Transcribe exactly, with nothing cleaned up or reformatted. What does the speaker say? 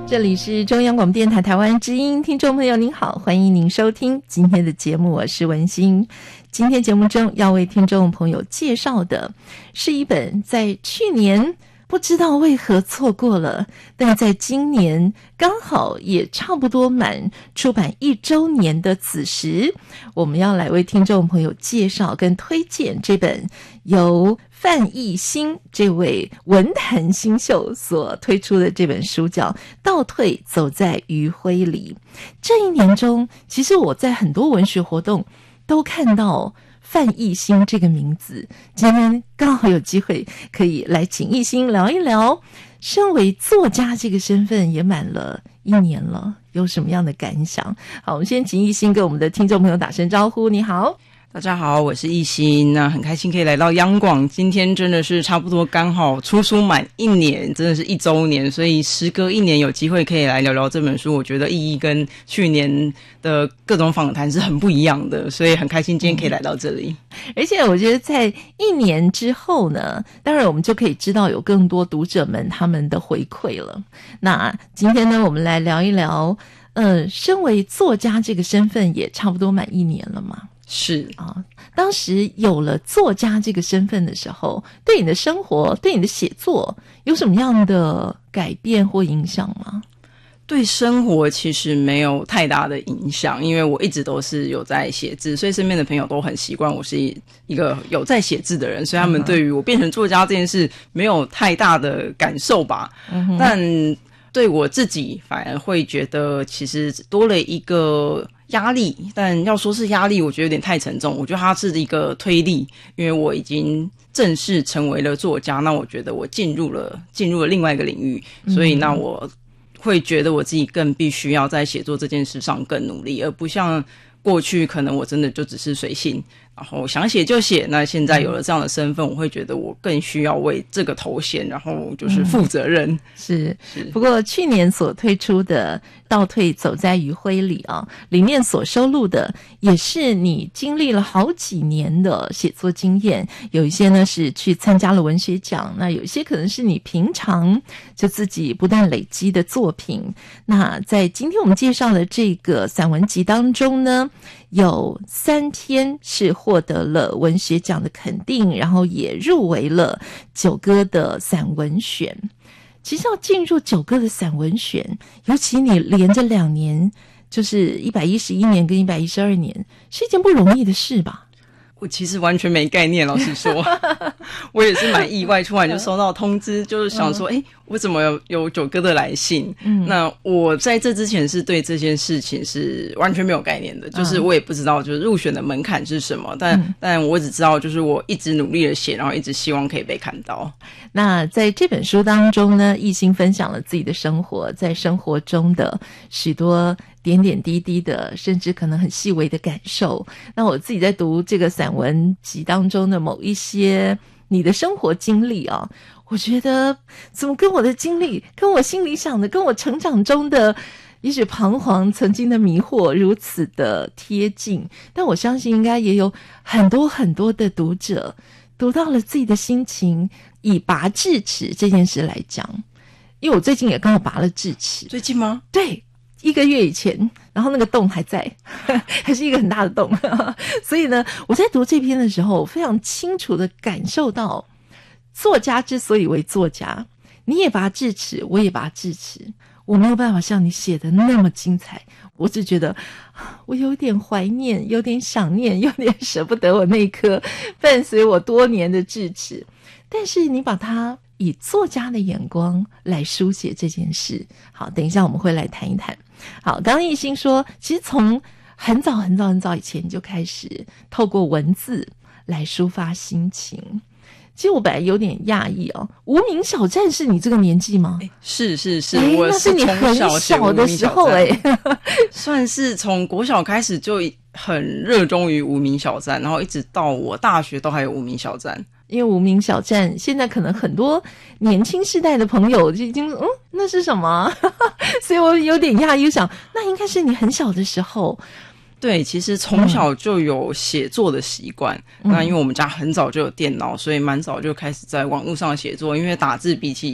这里是中央广播电台台湾之音，听众朋友您好，欢迎您收听今天的节目，我是文心。今天节目中要为听众朋友介绍的是一本在去年不知道为何错过了，但在今年刚好也差不多满出版一周年的此时，我们要来为听众朋友介绍跟推荐这本由范逸新这位文坛新秀所推出的这本书，叫《倒退走在余晖里》。这一年中，其实我在很多文学活动都看到范逸新这个名字，今天刚好有机会可以来请逸新聊一聊，身为作家这个身份也满了一年了，有什么样的感想？好，我们先请逸新跟我们的听众朋友打声招呼。你好。 大家好，我是逸新，那很开心可以来到央广，今天真的是差不多刚好出书满一年，真的是一周年，所以时隔一年有机会可以来聊聊这本书，我觉得意义跟去年的各种访谈是很不一样的，所以很开心今天可以来到这里。 嗯、而且我觉得在一年之后呢，当然我们就可以知道有更多读者们他们的回馈了。那今天呢，我们来聊一聊呃，身为作家这个身份也差不多满一年了嘛。 是啊，当时有了作家这个身份的时候，对你的生活，对你的写作有什么样的改变或影响吗？ 对生活其实没有太大的影响，因为我一直都是有在写字，所以身边的朋友都很习惯我是一个有在写字的人，所以他们对于我变成作家这件事没有太大的感受吧。嗯、但对我自己反而会觉得其实多了一个压力，但要说是压力我觉得有点太沉重，我觉得它是一个推力，因为我已经正式成为了作家，那我觉得我进入了进入了另外一个领域，所以那我会觉得我自己更必须要在写作这件事上更努力，而不像过去可能我真的就只是随性，然后想写就写，那现在有了这样的身份，我会觉得我更需要为这个头衔然后就是负责任。嗯、 是是不过去年所推出的倒退走在余晖里啊，里面所收录的也是你经历了好几年的写作经验，有一些呢是去参加了文学奖，那有一些可能是你平常就自己不断累积的作品。那在今天我们介绍的这个散文集当中呢，有三篇是获得了文学奖的肯定，然后也入围了九歌的散文选。其实要进入九歌的散文选，尤其你连着两年，就是一百一十一年跟一百一十二年，是一件不容易的事吧？ 我其实完全没概念，老实说我也是蛮意外，突然就收到通知，就是想说诶、欸、我怎么有有九歌的来信。嗯，那我在这之前是对这件事情是完全没有概念的，就是我也不知道就是入选的门槛是什么，但、嗯、但我只知道就是我一直努力的写，然后一直希望可以被看到。 那在这本书当中呢，逸新分享了自己的生活，在生活中的许多点点滴滴的，甚至可能很细微的感受。那我自己在读这个散文集当中的某一些你的生活经历啊，我觉得怎么跟我的经历，跟我心里想的，跟我成长中的也许彷徨曾经的迷惑如此的贴近。但我相信应该也有很多很多的读者读到了自己的心情，以拔智齿这件事来讲，因为我最近也刚好拔了智齿。 最近吗？ 对，一个月以前，然后那个洞还在，还是一个很大的洞。所以呢，我在读这篇的时候，非常清楚地感受到，作家之所以为作家，你也拔智齿，我也拔智齿，我没有办法像你写的那么精彩。我只觉得我有点怀念，有点想念，有点舍不得我那一颗伴随我多年的智齿。但是你把它以作家的眼光来书写这件事，好，等一下我们会来谈一谈。好，刚刚逸新说，其实从很早很早很早以前你就开始透过文字来抒发心情。其实我本来有点讶异哦，无名小站是你这个年纪吗？ 欸、是是是， 欸、 我那是你很小的时候哎、欸， 算是从国小开始就很热衷于无名小站，然后一直到我大学都还有无名小站。 因为无名小站现在可能很多年轻世代的朋友就已经嗯那是什么所以我有点讶异，想那应该是你很小的时候。 对，其实从小就有写作的习惯、嗯、那因为我们家很早就有电脑，所以蛮早就开始在网络上写作，因为打字比起